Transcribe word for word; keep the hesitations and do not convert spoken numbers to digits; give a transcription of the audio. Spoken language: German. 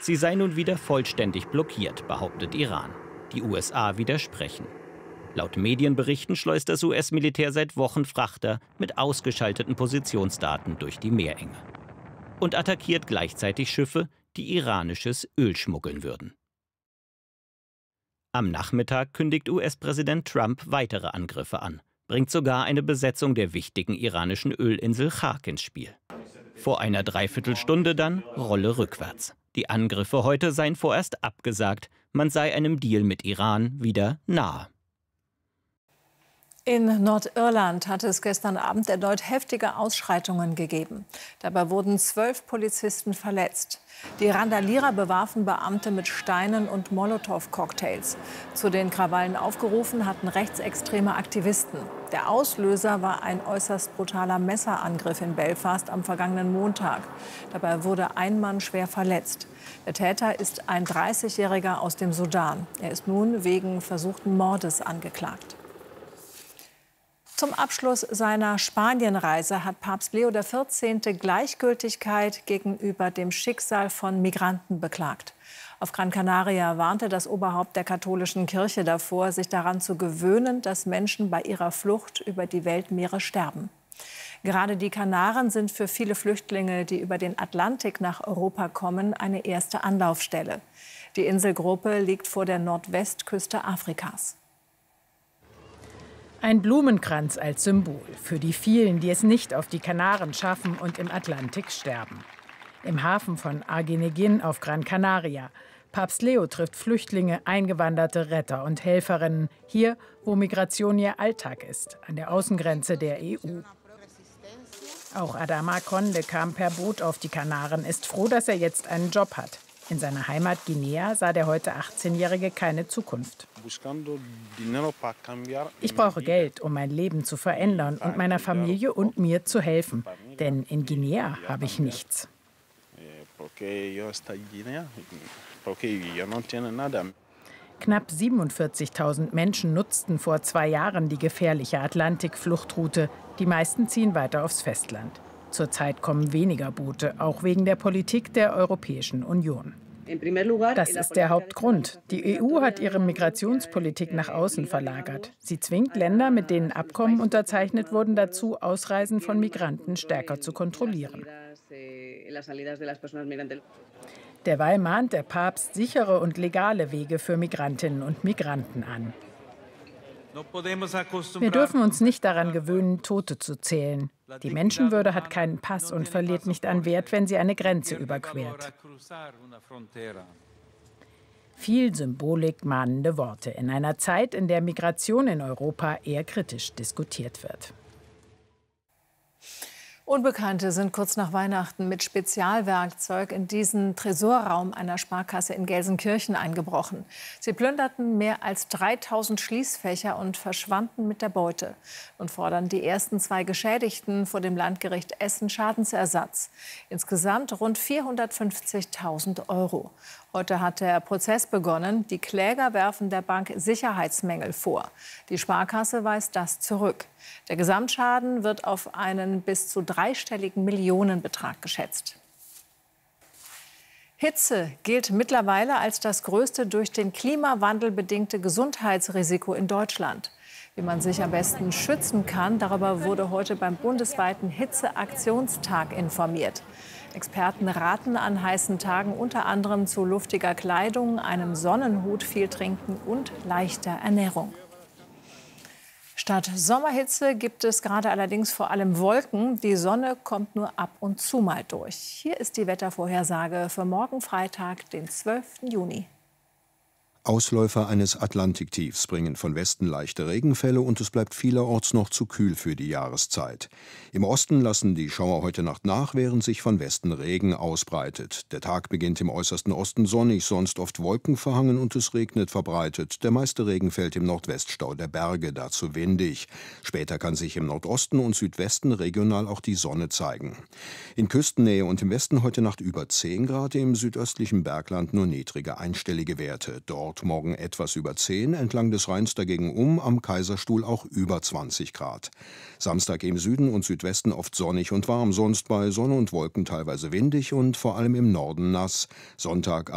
Sie sei nun wieder vollständig blockiert, behauptet Iran. Die U S A widersprechen. Laut Medienberichten schleust das U S-Militär seit Wochen Frachter mit ausgeschalteten Positionsdaten durch die Meerenge. Und attackiert gleichzeitig Schiffe, die iranisches Öl schmuggeln würden. Am Nachmittag kündigt U S-Präsident Trump weitere Angriffe an, bringt sogar eine Besetzung der wichtigen iranischen Ölinsel Chak ins Spiel. Vor einer Dreiviertelstunde dann Rolle rückwärts. Die Angriffe heute seien vorerst abgesagt, man sei einem Deal mit Iran wieder nahe. In Nordirland hat es gestern Abend erneut heftige Ausschreitungen gegeben. Dabei wurden zwölf Polizisten verletzt. Die Randalierer bewarfen Beamte mit Steinen und Molotow-Cocktails. Zu den Krawallen aufgerufen hatten rechtsextreme Aktivisten. Der Auslöser war ein äußerst brutaler Messerangriff in Belfast am vergangenen Montag. Dabei wurde ein Mann schwer verletzt. Der Täter ist ein dreißigjähriger aus dem Sudan. Er ist nun wegen versuchten Mordes angeklagt. Zum Abschluss seiner Spanienreise hat Papst Leo der vierzehnte. Gleichgültigkeit gegenüber dem Schicksal von Migranten beklagt. Auf Gran Canaria warnte das Oberhaupt der katholischen Kirche davor, sich daran zu gewöhnen, dass Menschen bei ihrer Flucht über die Weltmeere sterben. Gerade die Kanaren sind für viele Flüchtlinge, die über den Atlantik nach Europa kommen, eine erste Anlaufstelle. Die Inselgruppe liegt vor der Nordwestküste Afrikas. Ein Blumenkranz als Symbol für die vielen, die es nicht auf die Kanaren schaffen und im Atlantik sterben. Im Hafen von Arguineguín auf Gran Canaria. Papst Leo trifft Flüchtlinge, Eingewanderte, Retter und Helferinnen. Hier, wo Migration ihr Alltag ist, an der Außengrenze der E U. Auch Adama Conde kam per Boot auf die Kanaren, ist froh, dass er jetzt einen Job hat. In seiner Heimat Guinea sah der heute achtzehnjährige keine Zukunft. Ich brauche Geld, um mein Leben zu verändern und meiner Familie und mir zu helfen. Denn in Guinea habe ich nichts. Knapp siebenundvierzigtausend Menschen nutzten vor zwei Jahren die gefährliche Atlantik-Fluchtroute. Die meisten ziehen weiter aufs Festland. Zurzeit kommen weniger Boote, auch wegen der Politik der Europäischen Union. Das ist der Hauptgrund. Die E U hat ihre Migrationspolitik nach außen verlagert. Sie zwingt Länder, mit denen Abkommen unterzeichnet wurden, dazu, Ausreisen von Migranten stärker zu kontrollieren. Derweil mahnt der Papst sichere und legale Wege für Migrantinnen und Migranten an. Wir dürfen uns nicht daran gewöhnen, Tote zu zählen. Die Menschenwürde hat keinen Pass und verliert nicht an Wert, wenn sie eine Grenze überquert. Viel Symbolik, mahnende Worte in einer Zeit, in der Migration in Europa eher kritisch diskutiert wird. Unbekannte sind kurz nach Weihnachten mit Spezialwerkzeug in diesen Tresorraum einer Sparkasse in Gelsenkirchen eingebrochen. Sie plünderten mehr als dreitausend Schließfächer und verschwanden mit der Beute und fordern die ersten zwei Geschädigten vor dem Landgericht Essen Schadensersatz. Insgesamt rund vierhundertfünfzigtausend Euro. Heute hat der Prozess begonnen. Die Kläger werfen der Bank Sicherheitsmängel vor. Die Sparkasse weist das zurück. Der Gesamtschaden wird auf einen bis zu dreistelligen Millionenbetrag geschätzt. Hitze gilt mittlerweile als das größte durch den Klimawandel bedingte Gesundheitsrisiko in Deutschland. Wie man sich am besten schützen kann, darüber wurde heute beim bundesweiten Hitzeaktionstag informiert. Experten raten an heißen Tagen unter anderem zu luftiger Kleidung, einem Sonnenhut, viel Trinken und leichter Ernährung. Statt Sommerhitze gibt es gerade allerdings vor allem Wolken. Die Sonne kommt nur ab und zu mal durch. Hier ist die Wettervorhersage für morgen Freitag, den zwölften Juni. Ausläufer eines Atlantiktiefs bringen von Westen leichte Regenfälle und es bleibt vielerorts noch zu kühl für die Jahreszeit. Im Osten lassen die Schauer heute Nacht nach, während sich von Westen Regen ausbreitet. Der Tag beginnt im äußersten Osten sonnig, sonst oft wolkenverhangen und es regnet verbreitet. Der meiste Regen fällt im Nordweststau der Berge, dazu windig. Später kann sich im Nordosten und Südwesten regional auch die Sonne zeigen. In Küstennähe und im Westen heute Nacht über zehn Grad, im südöstlichen Bergland nur niedrige einstellige Werte. Dort morgen etwas über zehn, entlang des Rheins dagegen um, am Kaiserstuhl auch über zwanzig Grad. Samstag im Süden und Südwesten oft sonnig und warm, sonst bei Sonne und Wolken teilweise windig und vor allem im Norden nass. Sonntag